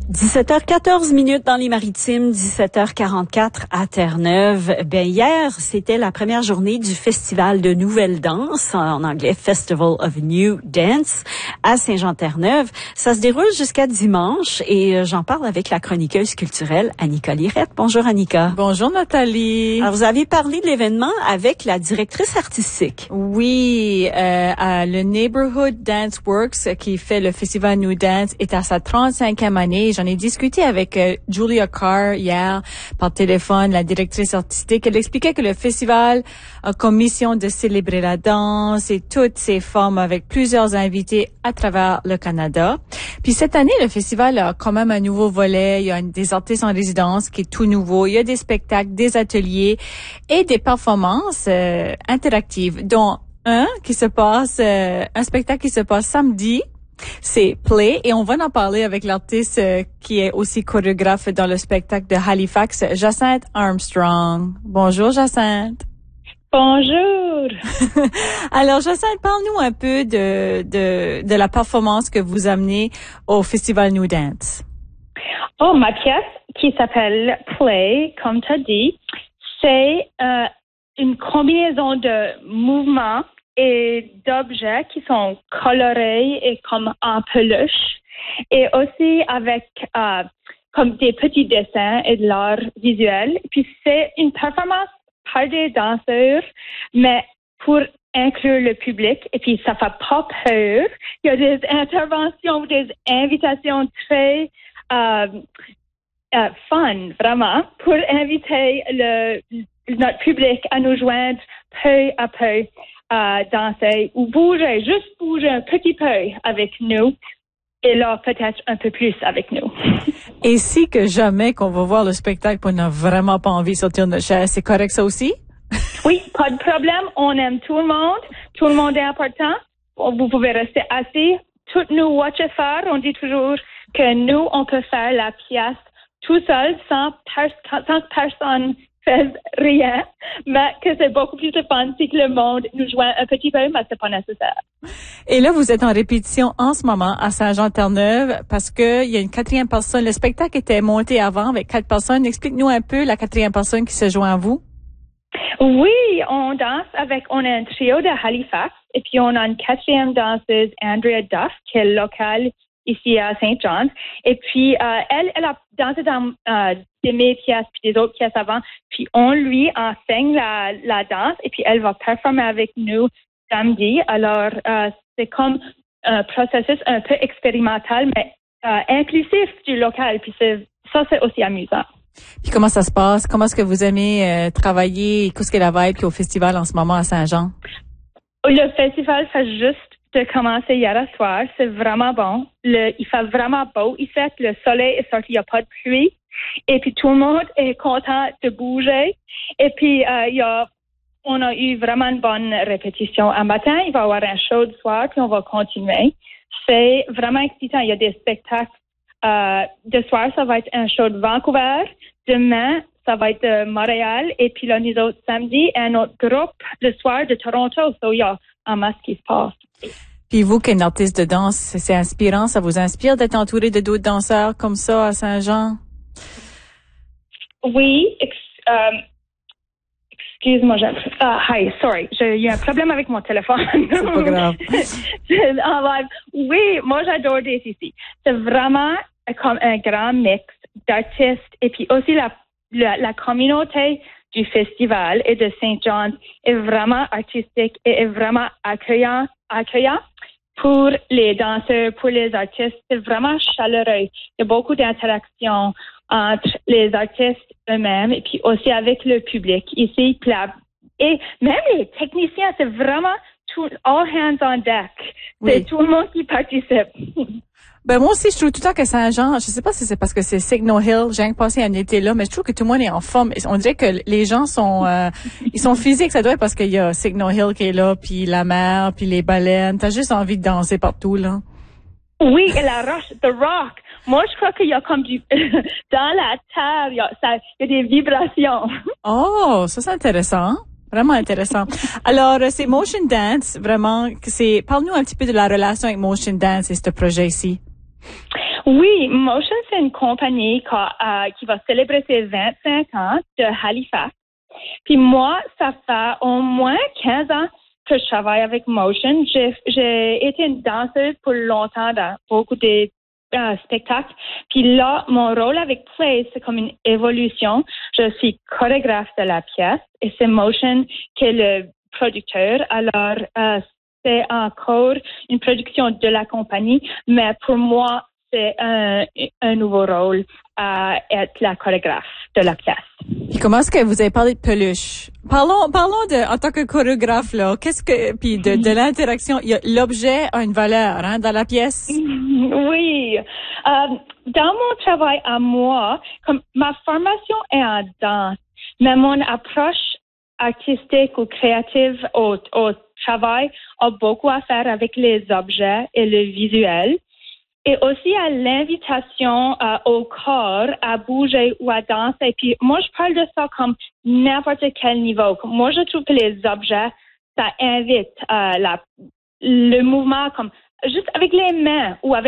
17h14 dans les Maritimes, 17h44 à Terre-Neuve. Hier, c'était la première journée du Festival de Nouvelle Danse, en anglais Festival of New Dance, à Saint-Jean-Terre-Neuve. Ça se déroule jusqu'à dimanche et j'en parle avec la chroniqueuse culturelle Annika Lirette. Bonjour Annika. Bonjour Nathalie. Alors, vous avez parlé de l'événement avec la directrice artistique. Oui, le Neighborhood Dance Works qui fait le Festival New Dance est à sa 35e année. J'en ai discuté avec Julia Carr hier par téléphone, la directrice artistique. Elle expliquait que le festival a comme mission de célébrer la danse et toutes ses formes avec plusieurs invités à travers le Canada. Puis cette année, le festival a quand même un nouveau volet. Il y a des artistes en résidence qui est tout nouveau. Il y a des spectacles, des ateliers et des performances interactives, dont un spectacle qui se passe samedi. C'est Play et on va en parler avec l'artiste qui est aussi chorégraphe dans le spectacle de Halifax, Jacinthe Armstrong. Bonjour Jacinthe. Bonjour. Alors Jacinthe, parle-nous un peu de la performance que vous amenez au Festival New Dance. Oh, ma pièce qui s'appelle Play, comme tu as dit, c'est une combinaison de mouvements et d'objets qui sont colorés et comme en peluche, et aussi avec comme des petits dessins et de l'art visuel. Puis c'est une performance par des danseurs, mais pour inclure le public, et puis ça fait pas peur. Il y a des interventions, des invitations très fun, vraiment, pour inviter notre public à nous joindre peu à peu. Danser ou bouger, juste bouger un petit peu avec nous et là peut-être un peu plus avec nous. Et si que jamais qu'on va voir le spectacle on n'a vraiment pas envie de sortir de notre chaise, c'est correct ça aussi? Oui, pas de problème, on aime tout le monde est important, vous pouvez rester assis, toutes nous watch faire, on dit toujours que nous on peut faire la pièce tout seul sans personne fait rien, mais que c'est beaucoup plus de fun si que le monde nous joint un petit peu, mais c'est pas nécessaire. Et là, vous êtes en répétition en ce moment à Saint-Jean-Terre-Neuve parce que il y a une quatrième personne. Le spectacle était monté avant avec 4 personnes. Explique-nous un peu la quatrième personne qui se joint à vous. Oui, on a un trio de Halifax et puis on a une quatrième danseuse, Andrea Duff, qui est locale ici à Saint John's. Et puis, elle a dansé dans mes pièces puis des autres pièces avant. Puis, on lui enseigne la danse et puis elle va performer avec nous samedi. Alors, c'est comme un processus un peu expérimental, mais inclusif du local. Puis, ça, c'est aussi amusant. Puis, comment ça se passe? Comment est-ce que vous aimez travailler? Qu'est-ce qu'est la vibe au festival en ce moment à Saint-Jean? Le festival fait juste de commencer hier soir, c'est vraiment bon. Il fait vraiment beau. Le soleil est sorti, il n'y a pas de pluie. Et puis tout le monde est content de bouger. Et puis on a eu vraiment une bonne répétition. Un matin, il va y avoir un show de soir, puis on va continuer. C'est vraiment excitant. Il y a des spectacles. De soir, ça va être un show de Vancouver. Demain, ça va être de Montréal. Et puis là, nous autres, samedi, un autre groupe le soir de Toronto. So, il y a un masse qui se passe. Puis vous, qui êtes une artiste de danse, c'est inspirant, ça vous inspire d'être entouré de d'autres danseurs comme ça à Saint-Jean? Oui, excuse-moi, hi, sorry, j'ai eu un problème avec mon téléphone. C'est pas grave. En live. Oui, moi j'adore d'être ici. C'est vraiment comme un grand mix d'artistes et puis aussi la communauté du festival et de Saint John's est vraiment artistique et est vraiment accueillant pour les danseurs, pour les artistes. C'est vraiment chaleureux. Il y a beaucoup d'interactions entre les artistes eux-mêmes et puis aussi avec le public ici. Et même les techniciens, c'est vraiment all hands on deck. Oui. C'est tout le monde qui participe. Ben moi aussi, je trouve tout le temps que Saint-Jean, je sais pas si c'est parce que c'est Signal Hill, j'ai rien passé un été là, mais je trouve que tout le monde est en forme. On dirait que les gens sont ils sont physiques, ça doit être parce qu'il y a Signal Hill qui est là, puis la mer, puis les baleines. T'as juste envie de danser partout, là. Oui, et la roche, The Rock. Moi, je crois qu'il y a comme dans la terre, il y a des vibrations. Oh, ça c'est intéressant. Vraiment intéressant. Alors, c'est Motion Dance, vraiment. Parle-nous un petit peu de la relation avec Motion Dance et ce projet ici. Oui, Motion, c'est une compagnie qui va célébrer ses 25 ans de Halifax. Puis moi, ça fait au moins 15 ans que je travaille avec Motion. J'ai été une danseuse pour longtemps dans beaucoup de spectacles. Puis là, mon rôle avec Play, c'est comme une évolution. Je suis chorégraphe de la pièce et c'est Motion qui est le producteur. Alors, c'est encore une production de la compagnie, mais pour moi, c'est un nouveau rôle à être la chorégraphe de la pièce. Puis comment est-ce que vous avez parlé de peluche? Parlons en tant que chorégraphe, là. Puis de l'interaction. L'objet a une valeur, hein, dans la pièce? Oui. Dans mon travail à moi, comme ma formation est en danse, mais mon approche artistique ou créative au travail a beaucoup à faire avec les objets et le visuel. Et aussi à l'invitation au corps à bouger ou à danser. Et puis moi, je parle de ça comme n'importe quel niveau. Moi, je trouve que les objets, ça invite le mouvement comme juste avec les mains ou avec